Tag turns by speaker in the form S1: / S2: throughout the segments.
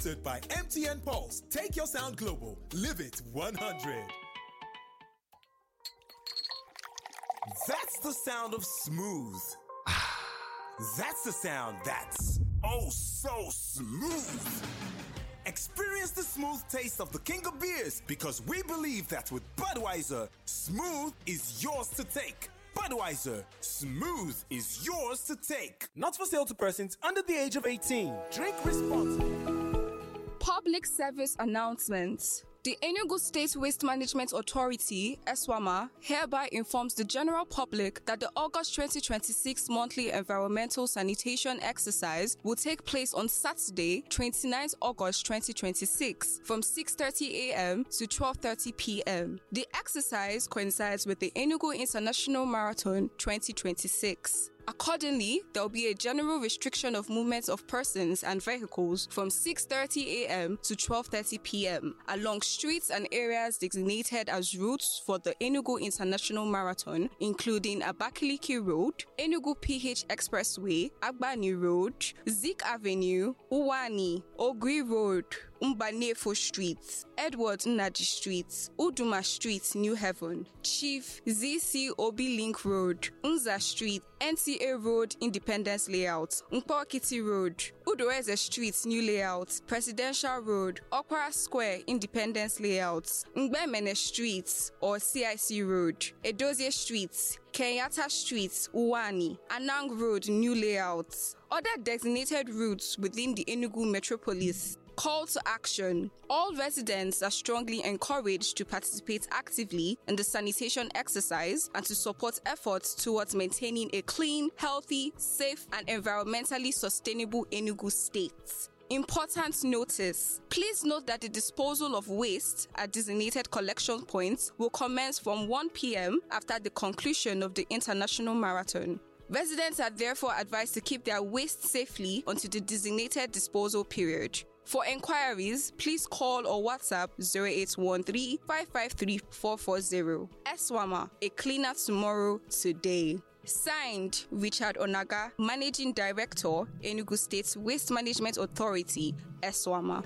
S1: Sponsored by MTN Pulse. Take your sound global. Live it 100. That's the sound of smooth. That's the sound that's oh so smooth. Experience the smooth taste of the king of beers because we believe that with Budweiser, smooth is yours to take. Budweiser, smooth is yours to take. Not for sale to persons under the age of 18. Drink responsibly.
S2: Public service announcements. The Enugu State Waste Management Authority, ESWAMA, hereby informs the general public that the August 2026 monthly environmental sanitation exercise will take place on Saturday, 29th August 2026 from 6:30 a.m. to 12:30 p.m. The exercise coincides with the Enugu International Marathon 2026. Accordingly, there will be a general restriction of movement of persons and vehicles from 6:30 a.m. to 12:30 p.m. along streets and areas designated as routes for the Enugu International Marathon, including Abakaliki Road, Enugu PH Expressway, Agbani Road, Zik Avenue, Uwani, Ogri Road, Mbanefo Street, Edward Nnaji Street, Uduma Street, New Haven, Chief ZC Obi Link Road, Unza Street, NCA Road, Independence Layout, Nkpokiti Road, Udoreze Street, New Layout, Presidential Road, Okpara Square, Independence Layout, Ngbemene Street or CIC Road, Edozie Street, Kenyatta Street, Uwani, Anang Road, New Layout. Other designated routes within the Enugu metropolis. Call to action. All residents are strongly encouraged to participate actively in the sanitation exercise and to support efforts towards maintaining a clean, healthy, safe, and environmentally sustainable Enugu state. Important notice. Please note that the disposal of waste at designated collection points will commence from 1 p.m. after the conclusion of the International Marathon. Residents are therefore advised to keep their waste safely until the designated disposal period. For enquiries, please call or WhatsApp 0813-553-440. ESWAMA, a cleaner tomorrow, today. Signed, Richard Onaga, Managing Director, Enugu State Waste Management Authority, ESWAMA.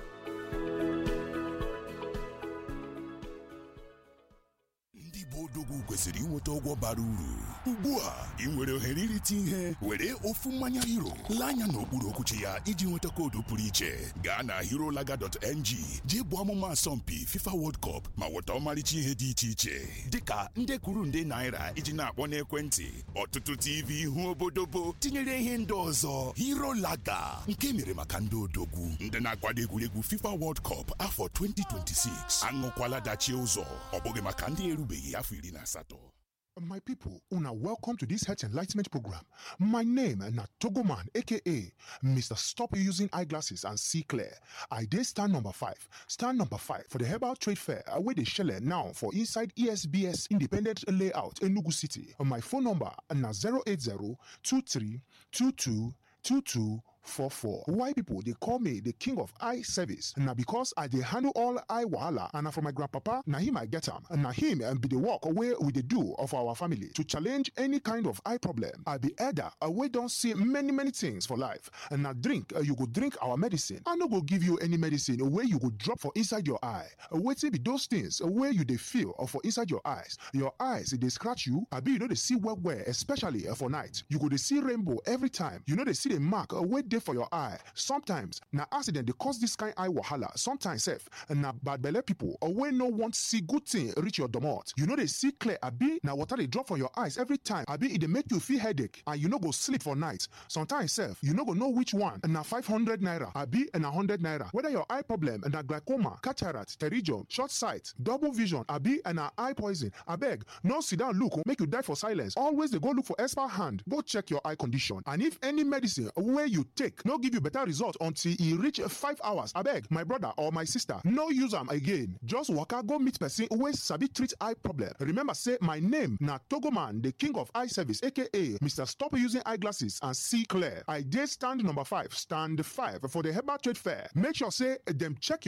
S3: Odogwu kwesịrị inweta ọgwọ bara uru. Ugbu a, ị nwere ohere irite ihe were ofu mmanya Hero. Lee anya n'okpuru okwuchi ya iji nweta koodu pụrụ iche. Gaa na herolaga.ng jee bụ amụma asọmpi FIFA World Cup ma nweta ọmarịcha ihe dị iche iche dịka nde kwuru nde naira iji na-akpọ n'ekwentị, ọtụtụ TV ihu obodobo tinyere ihe ndị ọzọ. Herolaga nke mere maka ndị odogwu ndị na-akwado egwuregwu FIFA World Cup afọ 2026. Aṅụkwala dachie ụzọ, ọ bụghị maka ndị erubeghị afọ 18.
S4: My people, una welcome to this health enlightenment program. My name na Togoman, aka Mr. Stop Using Eyeglasses and See Clear. I dey stand number 5. Stand number 5 for the Herbal Trade Fair wey dey shele now for inside ESBS Independent Layout, Enugu City. My phone number na 080-2322-2244. Why people they call me the king of eye service? Now because I dey handle all eye wahala, and from my grandpapa, na him I get am. And na him and be the work away with the do of our family to challenge any kind of eye problem. I be elder, we don't see many things for life. And now drink, you go drink our medicine. I no go give you any medicine where you go drop for inside your eye. Wait be those things where you they feel or for inside your eyes. Your eyes they scratch you. I be you know they see well, especially for night. You go they see rainbow every time. You know they see the mark where they for your eye. Sometimes na accident they cause this kind eye wahala. Sometimes self and na bad belle people or when no want see good thing reach your domot. You know they see clear abi na water they drop from your eyes every time. Abi it they make you feel headache and you no go sleep for night. Sometimes self you no go know which one and na 500 naira abi and 100 naira. Whether your eye problem and na glaucoma, cataract, pterygium, short sight, double vision abi and na eye poison. Abeg no sit down look make you die for silence. Always they go look for expert hand. Go check your eye condition and if any medicine where you take no give you better result until e reach 5 hours. Abeg, my brother or my sister, no use am again. Just waka go meet person wey sabi treat eye problem. Remember say my name na Togoman, the king of eye service, aka Mr. Stop Using Eyeglasses and See Clear. I dey stand number 5, stand 5 for the Herbal Trade Fair. Make sure say them check your